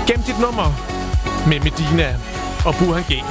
Gem dit nummer med Medina og Burhan G.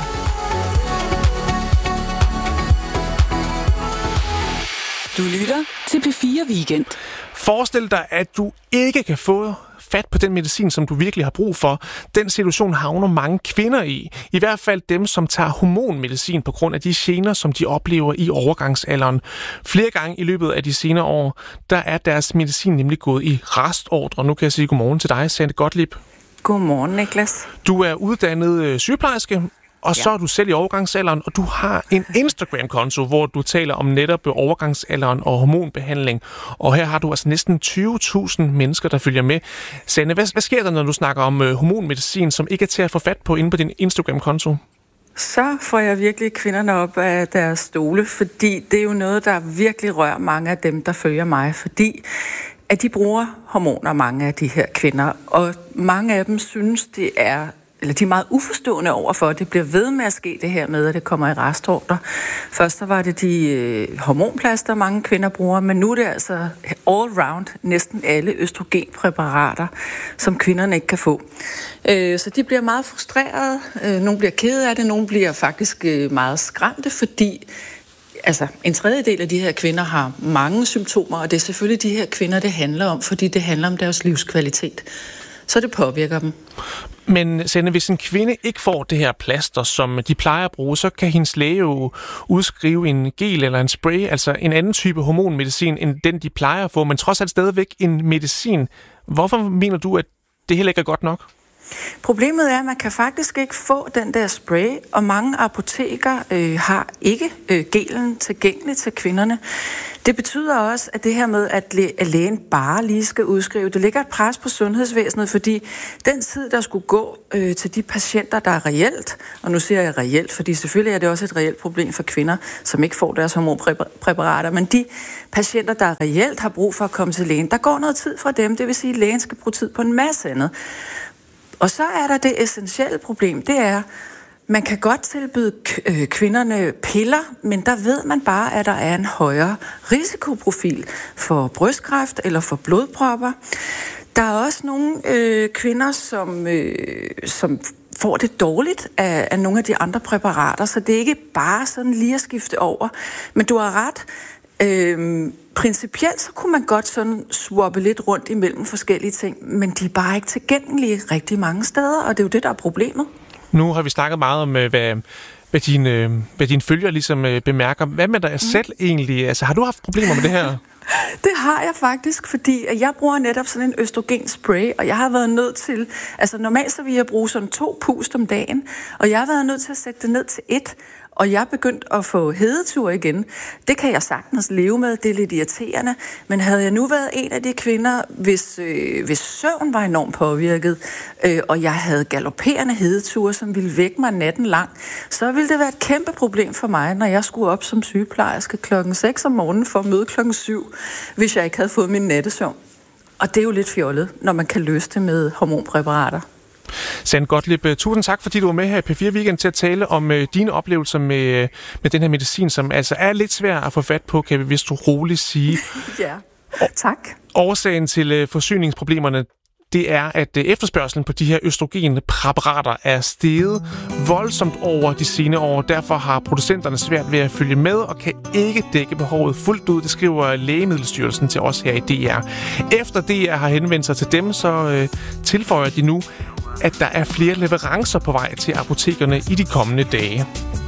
Du lytter til P4 Weekend. Forestil dig, at du ikke kan få fat på den medicin, som du virkelig har brug for. Den situation havner mange kvinder i. I hvert fald dem, som tager hormonmedicin på grund af de gener, som de oplever i overgangsalderen. Flere gange i løbet af de senere år, der er deres medicin nemlig gået i restordre. Nu kan jeg sige godmorgen til dig, Sanne Gottlieb. Godmorgen, Niklas. Du er uddannet sygeplejerske, og så er du selv i overgangsalderen, og du har en Instagram-konto, hvor du taler om netop overgangsalderen og hormonbehandling. Og her har du altså næsten 20.000 mennesker, der følger med. Sanne, hvad sker der, når du snakker om hormonmedicin, som ikke er til at få fat på inde på din Instagram-konto? Så får jeg virkelig kvinderne op af deres stole, fordi det er jo noget, der virkelig rører mange af dem, der følger mig, fordi at de bruger hormoner, mange af de her kvinder, og mange af dem synes, de er meget uforstående overfor, at det bliver ved med at ske det her med, at det kommer i restordre. Først så var det de hormonplaster, mange kvinder bruger, men nu er det altså all round, næsten alle østrogenpræparater, som kvinderne ikke kan få. Så de bliver meget frustrerede, nogle bliver kede af det, nogle bliver faktisk meget skræmte, fordi en tredjedel af de her kvinder har mange symptomer, og det er selvfølgelig de her kvinder, det handler om, fordi det handler om deres livskvalitet. Så det påvirker dem. Men Sanne, hvis en kvinde ikke får det her plaster, som de plejer at bruge, så kan hendes læge jo udskrive en gel eller en spray, altså en anden type hormonmedicin, end den de plejer at få, men trods alt stadigvæk en medicin. Hvorfor mener du, at det heller ikke er godt nok? Problemet er, at man kan faktisk ikke få den der spray, og mange apoteker har ikke gelen tilgængelig til kvinderne. Det betyder også, at det her med, at lægen bare lige skal udskrive, det lægger et pres på sundhedsvæsenet, fordi den tid, der skulle gå til de patienter, der er reelt, og nu siger jeg reelt, fordi selvfølgelig er det også et reelt problem for kvinder, som ikke får deres hormonpræparater, men de patienter, der reelt har brug for at komme til lægen, der går noget tid fra dem, det vil sige, at lægen skal bruge tid på en masse andet. Og så er der det essentielle problem, det er, man kan godt tilbyde kvinderne piller, men der ved man bare, at der er en højere risikoprofil for brystkræft eller for blodpropper. Der er også nogle kvinder, som får det dårligt af nogle af de andre præparater, så det er ikke bare sådan lige at skifte over. Men du har ret. Principielt så kunne man godt sådan swappe lidt rundt imellem forskellige ting, men de er bare ikke tilgængelige rigtig mange steder, og det er jo det, der er problemet. Nu har vi snakket meget om, hvad dine følgere ligesom bemærker. Hvad med dig selv egentlig? Altså, har du haft problemer med det her? Det har jeg faktisk, fordi jeg bruger netop sådan en østrogenspray, og jeg har været nødt til, normalt så vil jeg bruge sådan 2 pust om dagen, og jeg har været nødt til at sætte det ned til 1, og jeg er begyndt at få hedetur igen. Det kan jeg sagtens leve med, det er lidt irriterende, men havde jeg nu været en af de kvinder, hvis søvn var enormt påvirket, og jeg havde galopperende hedetur, som ville vække mig natten lang, så ville det være et kæmpe problem for mig, når jeg skulle op som sygeplejerske 6:00 om morgenen for at møde 7:00, hvis jeg ikke havde fået min nattesøvn. Og det er jo lidt fjollet, når man kan løse det med hormonpræparater. Sanne Gottlieb, tusind tak, fordi du var med her i P4 Weekend til at tale om dine oplevelser med den her medicin, som altså er lidt svær at få fat på, kan vi vist roligt sige. Ja, tak. Årsagen til forsyningsproblemerne, det er, at efterspørgselen på de her østrogenpræparater er steget voldsomt over de senere år. Derfor har producenterne svært ved at følge med og kan ikke dække behovet fuldt ud. Det skriver Lægemiddelstyrelsen til os her i DR. Efter DR har henvendt sig til dem, så tilføjer de nu, at der er flere leverancer på vej til apotekerne i de kommende dage.